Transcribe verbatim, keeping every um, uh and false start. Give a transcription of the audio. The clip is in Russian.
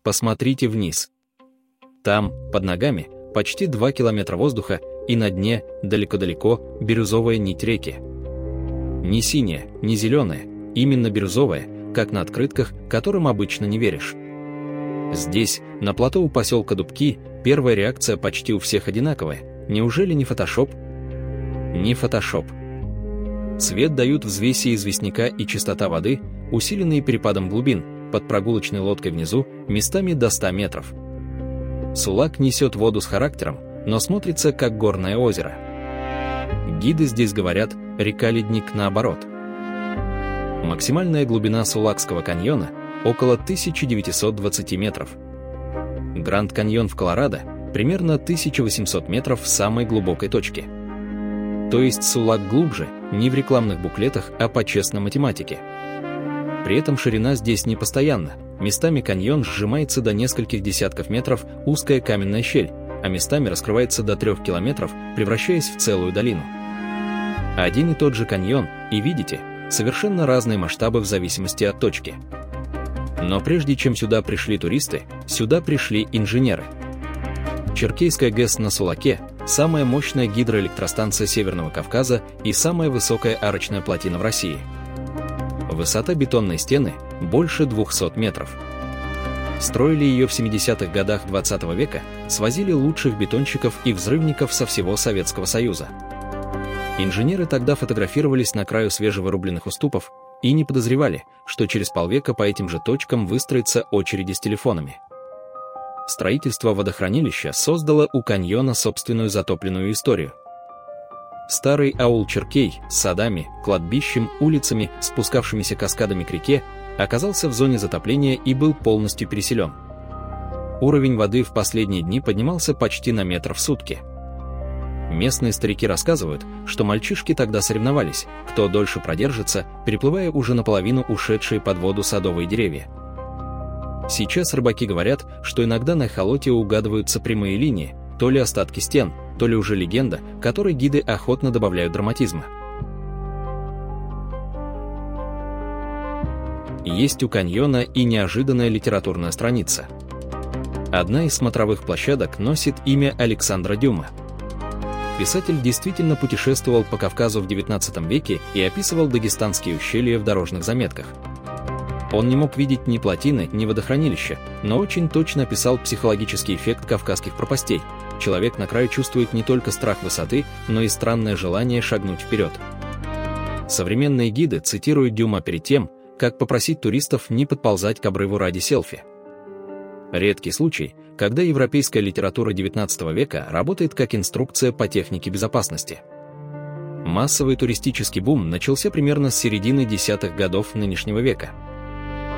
посмотрите вниз. Там, под ногами, почти два километра воздуха, и на дне, далеко-далеко, бирюзовая нить реки. Не синяя, не зеленая, именно бирюзовая, как на открытках, которым обычно не веришь. Здесь, на плато у поселка Дубки, первая реакция почти у всех одинаковая. Неужели не фотошоп? Не фотошоп. Цвет дают взвеси известняка и чистота воды, усиленные перепадом глубин, под прогулочной лодкой внизу, местами до ста метров. Сулак несет воду с характером, но смотрится как горное озеро. Гиды здесь говорят «река-ледник» наоборот. Максимальная глубина Сулакского каньона – около тысяча девятьсот двадцать метров. Гранд-каньон в Колорадо – примерно тысяча восемьсот метров в самой глубокой точке. То есть Сулак глубже, не в рекламных буклетах, а по честной математике. При этом ширина здесь не постоянна, местами каньон сжимается до нескольких десятков метров, узкая каменная щель, а местами раскрывается до трех километров, превращаясь в целую долину. Один и тот же каньон, и видите, совершенно разные масштабы в зависимости от точки. Но прежде чем сюда пришли туристы, сюда пришли инженеры. Черкейская ГЭС на Сулаке – самая мощная гидроэлектростанция Северного Кавказа и самая высокая арочная плотина в России. Высота бетонной стены – больше двухсот метров. Строили ее в семидесятых годах двадцатого века, свозили лучших бетонщиков и взрывников со всего Советского Союза. Инженеры тогда фотографировались на краю свежевырубленных уступов и не подозревали, что через полвека по этим же точкам выстроятся очереди с телефонами. Строительство водохранилища создало у каньона собственную затопленную историю. Старый аул Черкей с садами, кладбищем, улицами, спускавшимися каскадами к реке, оказался в зоне затопления и был полностью переселен. Уровень воды в последние дни поднимался почти на метр в сутки. Местные старики рассказывают, что мальчишки тогда соревновались, кто дольше продержится, переплывая уже наполовину ушедшие под воду садовые деревья. Сейчас рыбаки говорят, что иногда на эхолоте угадываются прямые линии, то ли остатки стен, то ли уже легенда, которой гиды охотно добавляют драматизма. Есть у каньона и неожиданная литературная страница. Одна из смотровых площадок носит имя Александра Дюма. Писатель действительно путешествовал по Кавказу в девятнадцатом веке и описывал дагестанские ущелья в дорожных заметках. Он не мог видеть ни плотины, ни водохранилища, но очень точно описал психологический эффект кавказских пропастей. Человек на краю чувствует не только страх высоты, но и странное желание шагнуть вперед. Современные гиды цитируют Дюма перед тем, как попросить туристов не подползать к обрыву ради селфи. Редкий случай, когда европейская литература девятнадцатого века работает как инструкция по технике безопасности. Массовый туристический бум начался примерно с середины десятых годов нынешнего века.